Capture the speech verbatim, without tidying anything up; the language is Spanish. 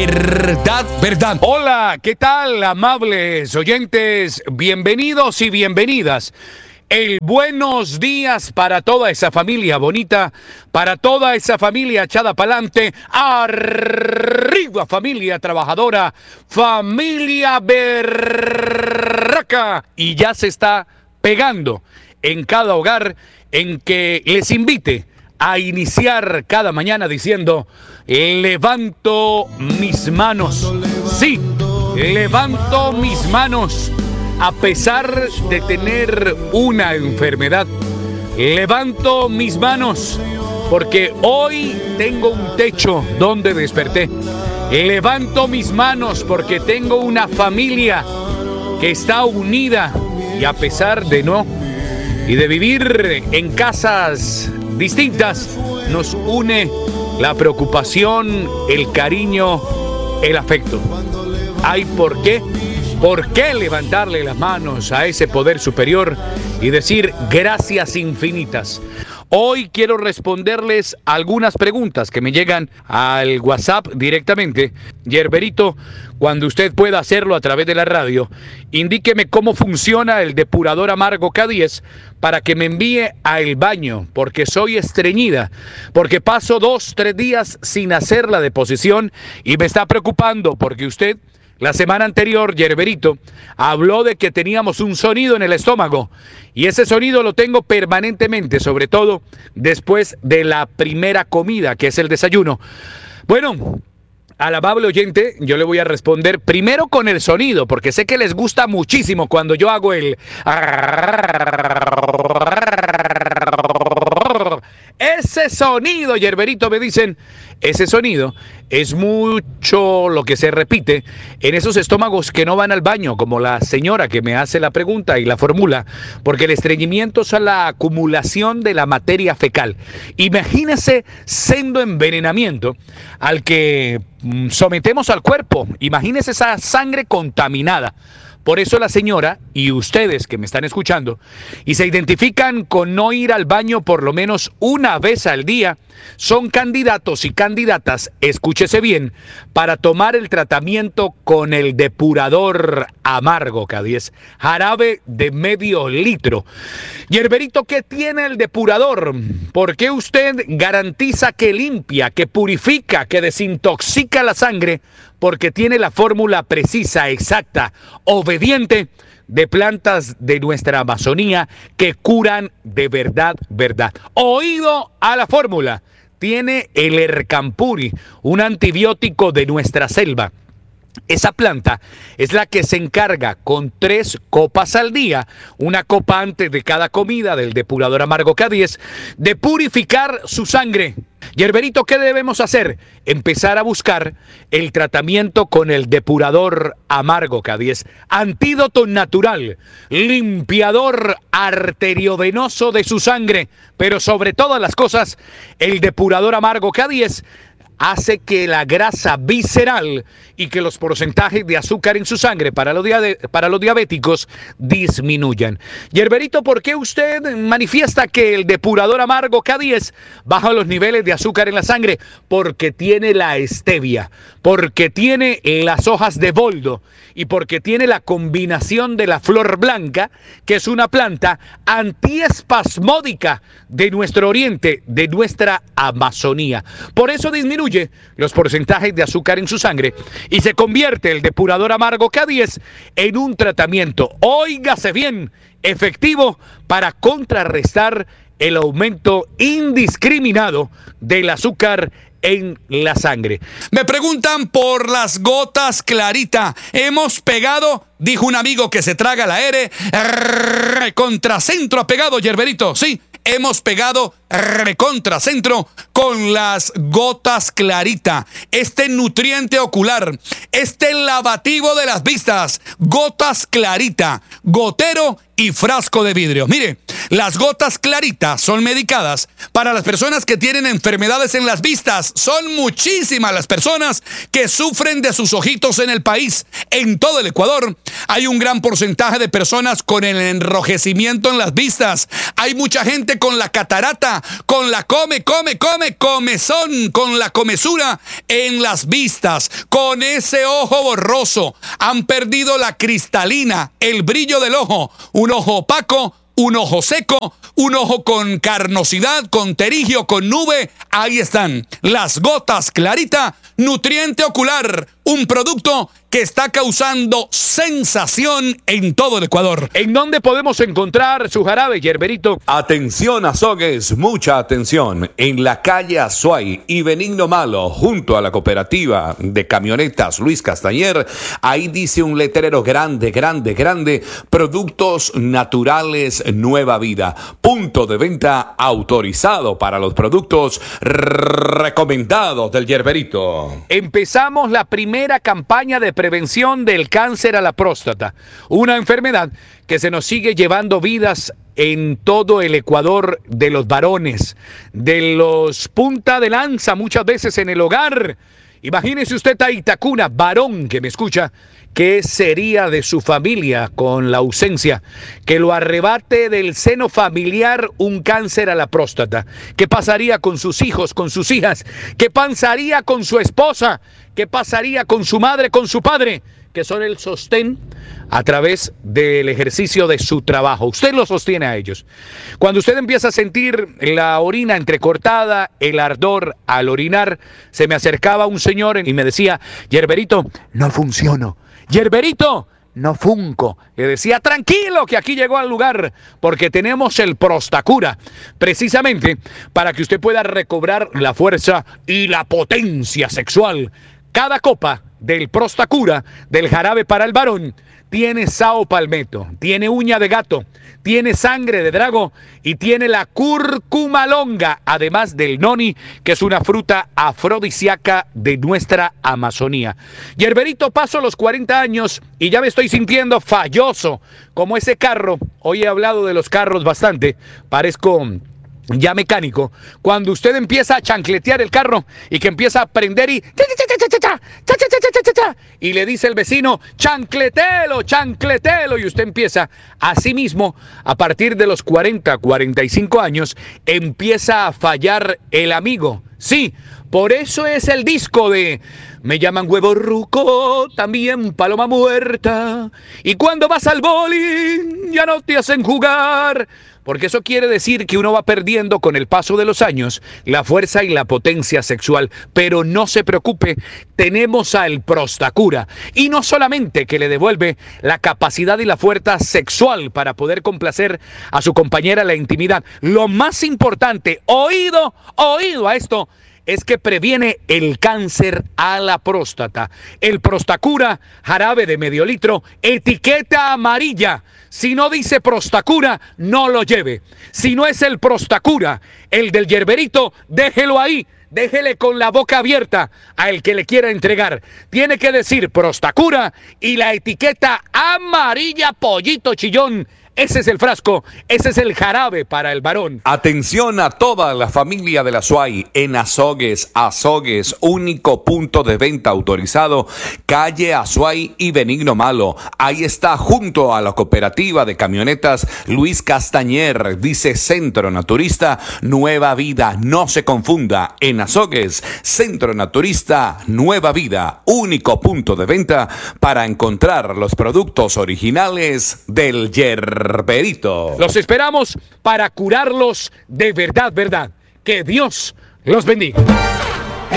verdad, verdad. Hola, ¿qué tal, amables oyentes? Bienvenidos y bienvenidas. El buenos días para toda esa familia bonita, para toda esa familia echada pa'lante. Arriba, familia trabajadora, familia berraca. Y ya se está pegando en cada hogar en que les invite a iniciar cada mañana diciendo: levanto mis manos. Sí, levanto mis manos a pesar de tener una enfermedad. Levanto mis manos porque hoy tengo un techo donde desperté. Levanto mis manos porque tengo una familia que está unida, y a pesar de no y de vivir en casas distintas, nos une la preocupación, el cariño, el afecto. ¿Hay por qué? ¿Por qué levantarle las manos a ese poder superior y decir gracias infinitas? Hoy quiero responderles algunas preguntas que me llegan al WhatsApp directamente. Yerberito, cuando usted pueda hacerlo a través de la radio, indíqueme cómo funciona el depurador amargo K diez para que me envíe al baño, porque soy estreñida, porque paso dos, tres días sin hacer la deposición y me está preocupando porque usted, la semana anterior, Yerberito, habló de que teníamos un sonido en el estómago, y ese sonido lo tengo permanentemente, sobre todo después de la primera comida, que es el desayuno. Bueno, al amable oyente, yo le voy a responder primero con el sonido, porque sé que les gusta muchísimo cuando yo hago el... Ese sonido, Yerberito, me dicen, ese sonido es mucho lo que se repite en esos estómagos que no van al baño, como la señora que me hace la pregunta y la formula, porque el estreñimiento es la acumulación de la materia fecal. Imagínese sendo envenenamiento al que sometemos al cuerpo, imagínese esa sangre contaminada. Por eso la señora y ustedes que me están escuchando y se identifican con no ir al baño por lo menos una vez al día, son candidatos y candidatas, escúchese bien, para tomar el tratamiento con el depurador amargo K diez, jarabe de medio litro. Yerberito, ¿qué tiene el depurador? ¿Por qué usted garantiza que limpia, que purifica, que desintoxica la sangre? Porque tiene la fórmula precisa, exacta, obediente de plantas de nuestra Amazonía que curan de verdad, verdad. Oído a la fórmula. Tiene el Ercampuri, un antibiótico de nuestra selva. Esa planta es la que se encarga con tres copas al día, una copa antes de cada comida del depurador amargo K diez, de purificar su sangre. Yerberito, ¿qué debemos hacer? Empezar a buscar el tratamiento con el depurador amargo K diez, antídoto natural, limpiador arteriovenoso de su sangre, pero sobre todas las cosas, el depurador amargo K diez hace que la grasa visceral y que los porcentajes de azúcar en su sangre para los, dia- para los diabéticos disminuyan. Yerberito, ¿por qué usted manifiesta que el depurador amargo K diez baja los niveles de azúcar en la sangre? Porque tiene la stevia, porque tiene las hojas de boldo y porque tiene la combinación de la flor blanca, que es una planta antiespasmódica de nuestro oriente, de nuestra Amazonía. Por eso disminuye los porcentajes de azúcar en su sangre y se convierte el depurador amargo K diez en un tratamiento, óigase bien, efectivo para contrarrestar el aumento indiscriminado del azúcar en la sangre. Me preguntan por las gotas Clarita. Hemos pegado, dijo un amigo que se traga la R, contracentro ha pegado, Yerberito, sí. Hemos pegado recontracentro con las gotas Clarita, este nutriente ocular, este lavativo de las vistas, gotas Clarita, gotero y frasco de vidrio. Mire, las gotas Clarita son medicadas para las personas que tienen enfermedades en las vistas. Son muchísimas las personas que sufren de sus ojitos en el país. En todo el Ecuador hay un gran porcentaje de personas con el enrojecimiento en las vistas. Hay mucha gente con la catarata, con la come, come, come, comezón, con la comezura en las vistas, con ese ojo borroso. Han perdido la cristalina, el brillo del ojo, un ojo opaco, un ojo seco, un ojo con carnosidad, con terigio, con nube. Ahí están las gotas Clarita, nutriente ocular, un producto que está causando sensación en todo el Ecuador. ¿En dónde podemos encontrar su jarabe, Yerberito? Atención, Azogues, mucha atención. En la calle Azuay y Benigno Malo, junto a la cooperativa de camionetas Luis Castañer, ahí dice un letrero grande, grande, grande: productos naturales Nueva Vida. Punto de venta autorizado para los productos recomendados del Yerberito. Empezamos la primera campaña de prevención del cáncer a la próstata, una enfermedad que se nos sigue llevando vidas en todo el Ecuador, de los varones, de los punta de lanza muchas veces en el hogar. Imagínese usted a Itacuna, varón que me escucha, ¿qué sería de su familia con la ausencia? Que lo arrebate del seno familiar un cáncer a la próstata. ¿Qué pasaría con sus hijos, con sus hijas? ¿Qué pasaría con su esposa? ¿Qué pasaría con su madre, con su padre? Que son el sostén a través del ejercicio de su trabajo. Usted lo sostiene a ellos. Cuando usted empieza a sentir la orina entrecortada, el ardor al orinar, se me acercaba un señor y me decía: Yerberito, no funciono. Yerberito, no funco. Le decía: tranquilo, que aquí llegó al lugar, porque tenemos el Prostacura, precisamente para que usted pueda recobrar la fuerza y la potencia sexual. Cada copa del Prostacura, del jarabe para el varón, tiene sao palmetto, tiene uña de gato, tiene sangre de drago y tiene la cúrcuma longa, además del noni, que es una fruta afrodisíaca de nuestra Amazonía. Yerberito, paso los cuarenta años y ya me estoy sintiendo falloso, como ese carro. Hoy he hablado de los carros bastante, parezco ya mecánico. Cuando usted empieza a chancletear el carro y que empieza a prender y y le dice el vecino: chancletelo, chancletelo, y usted empieza, así mismo, a partir de los cuarenta, cuarenta y cinco años, empieza a fallar el amigo. Sí, por eso es el disco de Me llaman huevo ruco, también paloma muerta, y cuando vas al bowling ya no te hacen jugar. Porque eso quiere decir que uno va perdiendo con el paso de los años la fuerza y la potencia sexual. Pero no se preocupe, tenemos al Prostacura. Y no solamente que le devuelve la capacidad y la fuerza sexual para poder complacer a su compañera en la intimidad. Lo más importante, oído, oído a esto, es que previene el cáncer a la próstata. El Prostacura, jarabe de medio litro, etiqueta amarilla. Si no dice Prostacura, no lo lleve. Si no es el Prostacura, el del Yerberito, déjelo ahí. Déjele con la boca abierta a el que le quiera entregar. Tiene que decir Prostacura y la etiqueta amarilla, pollito chillón. Ese es el frasco, ese es el jarabe para el varón. Atención a toda la familia de la Azuay en Azogues. Azogues, único punto de venta autorizado, calle Azuay y Benigno Malo. Ahí está, junto a la cooperativa de camionetas Luis Castañer. Dice Centro Naturista Nueva Vida. No se confunda, en Azogues, Centro Naturista Nueva Vida, único punto de venta para encontrar los productos originales del Yerberito. Los esperamos para curarlos de verdad, verdad. Que Dios los bendiga.